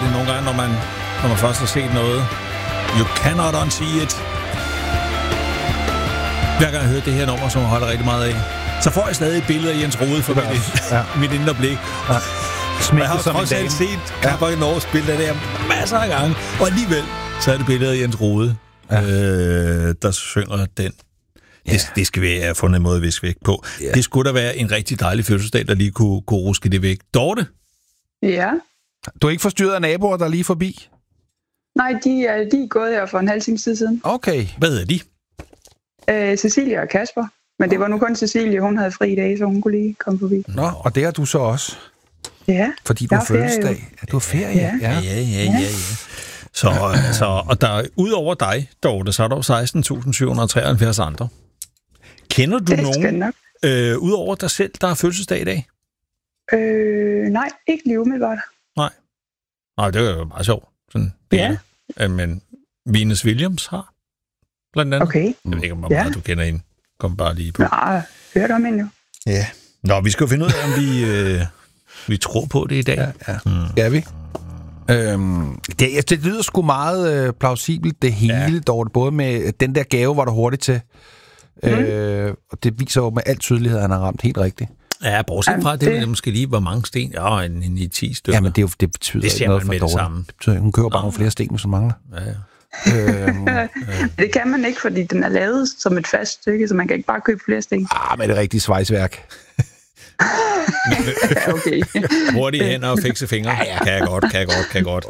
det nogle gange, når man først har set noget. You cannot unsee it. Hver gang jeg hører det her nummer, som jeg holder rigtig meget af, så får jeg stadig et billede af Jens Rode for mit indre blik. Ja. Jeg har trods alt set Kapper i Norge spille det der masser af gange, og alligevel så er det billedet af Jens Rode, der synger den. Det skal vi have fundet en måde at viske væk på. Det skulle da være en rigtig dejlig fødselsdag, der lige kunne ruske det væk. Dorte? Ja? Du er ikke forstyrret af naboer, der er lige forbi? Nej, de er gået her for en halv time siden. Okay. Hvad hedder de? Cecilia og Kasper. Men det var nu kun Cecilia, hun havde fri i dag, så hun kunne lige komme forbi. Nå, og det har du så også? Ja. Fordi du har fødselsdag? Ja, du har ferie? Ja. Så og der ud over dig, Dorte, så er der 16.773 andre. Kender du nogen, ud over dig selv, der har fødselsdag i dag? Nej, ikke lige umiddelbart. Nej, det er jo meget sjovt. Sådan, men Venus Williams har, blandt andet. Okay. Jeg ved ikke, om meget du kender hende. Kom bare lige på. Nej, hørt om hende jo. Ja. Nå, vi skal jo finde ud af, om vi tror på det i dag. Ja. Ja, vi. Det lyder sgu meget plausibelt, det hele, Dorte. Både med den der gave, var der hurtigt til. Og det viser jo med al tydelighed, at han har ramt helt rigtigt. Ja, bortset fra det måske lige, hvor mange sten. Ja, en 10 stykker. Ja, men det betyder det ikke noget for Dorte. Det betyder, hun kører bare nogle flere sten, som mangler. Ja. Det kan man ikke, fordi den er lavet som et fast stykke, så man kan ikke bare købe flere sten. Men det er rigtigt svejsværk. Okay. Hurtige hænder og fikse fingre. Kan jeg godt.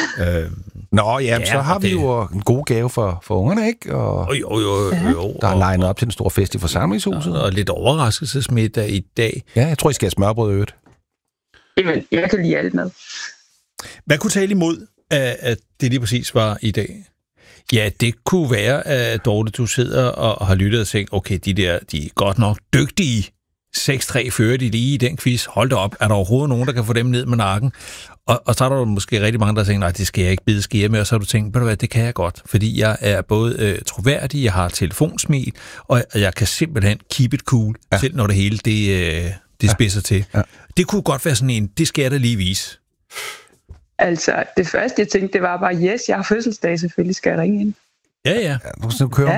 Så har vi jo en god gave for ungerne, ikke? Og jo. Der er legnet op til den store fest i forsamlingshuset. Og lidt overraskelsesmiddag i dag. Ja, jeg tror, I skal have smørbrød og øvrigt. Jamen, jeg kan lide alt med. Hvad kunne tale imod, at det lige præcis var i dag? Ja, det kunne være, at Dorte, du sidder og har lyttet og tænkt, okay, de er godt nok dygtige. 6-3 fører de lige i den quiz. Hold da op, er der overhovedet nogen, der kan få dem ned med nakken? Og så er der måske rigtig mange, der tænker, nej, det skal jeg ikke bide skære med, og så har du tænkt, ved du hvad, det kan jeg godt, fordi jeg er både troværdig, jeg har telefonsmil, og jeg kan simpelthen keep it cool, selv når det hele det spidser til. Ja. Det kunne godt være sådan en, det skal jeg da lige vise. Altså, det første, jeg tænkte, det var bare, yes, jeg har fødselsdag, selvfølgelig skal jeg ringe ind. Ja. Nu kører